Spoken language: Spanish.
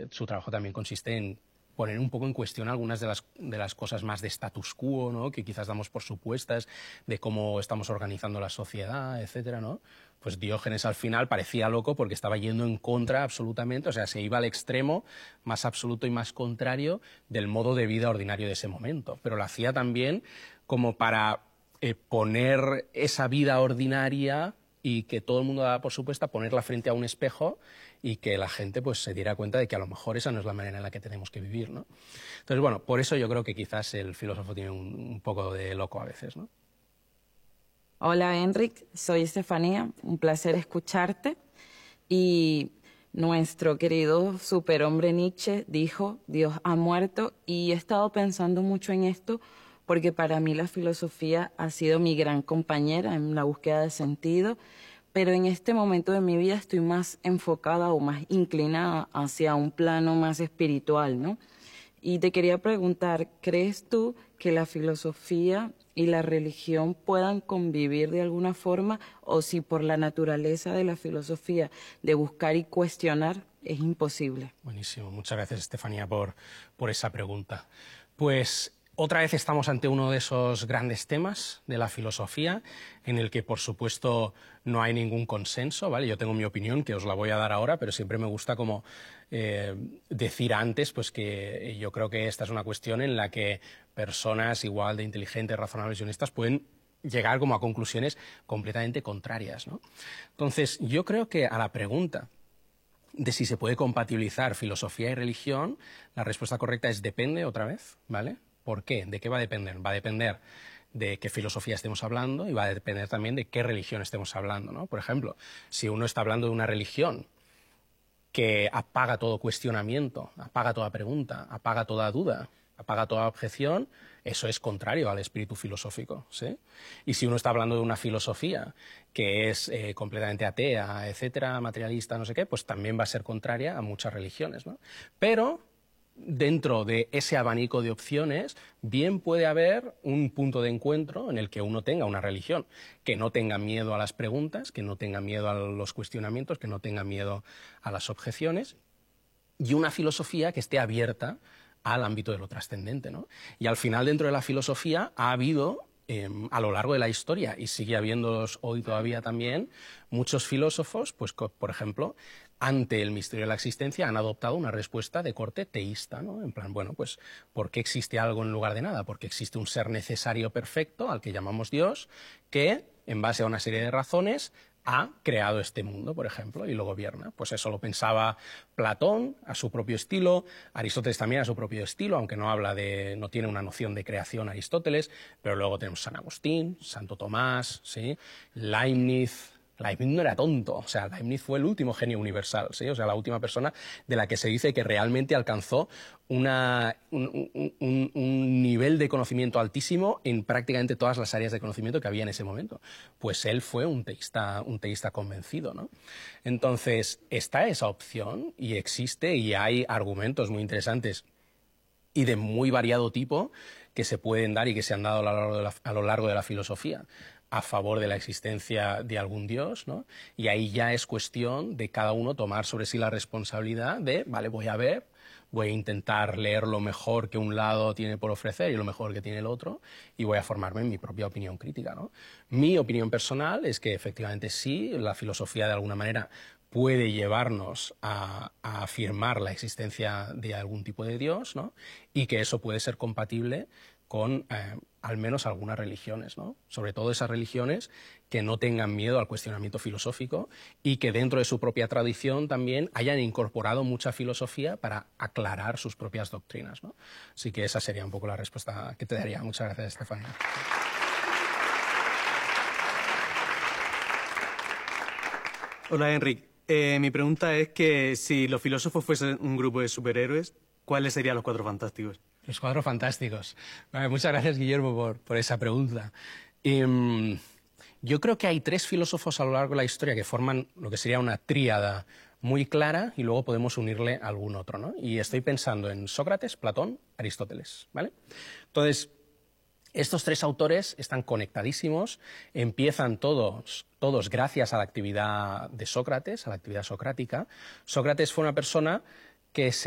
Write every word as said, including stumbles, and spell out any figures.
su trabajo también consiste en poner un poco en cuestión algunas de las, de las cosas más de status quo, ¿no? Que quizás damos por supuestas, de cómo estamos organizando la sociedad, etcétera, ¿no? Pues Diógenes al final parecía loco porque estaba yendo en contra absolutamente, o sea, se iba al extremo más absoluto y más contrario del modo de vida ordinario de ese momento, pero lo hacía también como para eh, poner esa vida ordinaria y que todo el mundo daba por supuesta, ponerla frente a un espejo y que la gente pues se diera cuenta de que a lo mejor esa no es la manera en la que tenemos que vivir, ¿no? Entonces, bueno, por eso yo creo que quizás el filósofo tiene un, un poco de loco a veces, ¿no? Hola, Enric, soy Estefanía, un placer escucharte. Y nuestro querido superhombre Nietzsche dijo, Dios ha muerto, y he estado pensando mucho en esto porque para mí la filosofía ha sido mi gran compañera en la búsqueda de sentido, pero en este momento de mi vida estoy más enfocada o más inclinada hacia un plano más espiritual, ¿no? Y te quería preguntar, ¿crees tú que la filosofía y la religión puedan convivir de alguna forma, o si por la naturaleza de la filosofía de buscar y cuestionar es imposible? Buenísimo, muchas gracias, Estefanía, por, por esa pregunta. Pues otra vez estamos ante uno de esos grandes temas de la filosofía en el que, por supuesto, no hay ningún consenso, ¿vale? Yo tengo mi opinión, que os la voy a dar ahora, pero siempre me gusta como eh, decir antes pues que yo creo que esta es una cuestión en la que personas igual de inteligentes, razonables y honestas pueden llegar como a conclusiones completamente contrarias, ¿no? Entonces, yo creo que a la pregunta de si se puede compatibilizar filosofía y religión, la respuesta correcta es depende, otra vez, ¿vale? ¿Por qué? ¿De qué va a depender? Va a depender de qué filosofía estemos hablando y va a depender también de qué religión estemos hablando, ¿no? Por ejemplo, si uno está hablando de una religión que apaga todo cuestionamiento, apaga toda pregunta, apaga toda duda, apaga toda objeción, eso es contrario al espíritu filosófico, ¿sí? Y si uno está hablando de una filosofía que es eh, completamente atea, etcétera, materialista, no sé qué, pues también va a ser contraria a muchas religiones, ¿no? Pero dentro de ese abanico de opciones, bien puede haber un punto de encuentro en el que uno tenga una religión que no tenga miedo a las preguntas, que no tenga miedo a los cuestionamientos, que no tenga miedo a las objeciones, y una filosofía que esté abierta al ámbito de lo trascendente, ¿no? Y al final, dentro de la filosofía, ha habido, eh, a lo largo de la historia, y sigue habiéndolos hoy todavía también, muchos filósofos, pues, por ejemplo, ante el misterio de la existencia han adoptado una respuesta de corte teísta, ¿no? En plan, bueno, pues, ¿por qué existe algo en lugar de nada? Porque existe un ser necesario perfecto, al que llamamos Dios, que, en base a una serie de razones, ha creado este mundo, por ejemplo, y lo gobierna. Pues eso lo pensaba Platón a su propio estilo, Aristóteles también a su propio estilo, aunque no habla de, no tiene una noción de creación Aristóteles, pero luego tenemos San Agustín, Santo Tomás, ¿sí? Leibniz. Leibniz no era tonto, o sea, Leibniz fue el último genio universal, ¿sí? O sea, la última persona de la que se dice que realmente alcanzó una, un, un, un nivel de conocimiento altísimo en prácticamente todas las áreas de conocimiento que había en ese momento. Pues él fue un teísta, un teísta convencido, ¿no? Entonces, está esa opción y existe y hay argumentos muy interesantes y de muy variado tipo que se pueden dar y que se han dado a lo largo de la, a lo largo de la filosofía a favor de la existencia de algún dios, ¿no? Y ahí ya es cuestión de cada uno tomar sobre sí la responsabilidad de, vale, voy a ver, voy a intentar leer lo mejor que un lado tiene por ofrecer y lo mejor que tiene el otro, y voy a formarme en mi propia opinión crítica, ¿no? Mi opinión personal es que efectivamente sí, la filosofía de alguna manera puede llevarnos a, a afirmar la existencia de algún tipo de dios, ¿no? Y que eso puede ser compatible con eh, al menos algunas religiones, ¿no? Sobre todo esas religiones que no tengan miedo al cuestionamiento filosófico y que dentro de su propia tradición también hayan incorporado mucha filosofía para aclarar sus propias doctrinas, ¿no? Así que esa sería un poco la respuesta que te daría. Muchas gracias, Estefanía. Hola, Enric. Eh, mi pregunta es que si los filósofos fuesen un grupo de superhéroes, ¿cuáles serían los Cuatro Fantásticos? Los Cuatro Fantásticos. Vale, muchas gracias, Guillermo, por, por esa pregunta. Eh, yo creo que hay tres filósofos a lo largo de la historia que forman lo que sería una tríada muy clara y luego podemos unirle a algún otro, ¿no? Y estoy pensando en Sócrates, Platón, Aristóteles, ¿vale? Entonces, estos tres autores están conectadísimos, empiezan todos, todos gracias a la actividad de Sócrates, a la actividad socrática. Sócrates fue una persona que se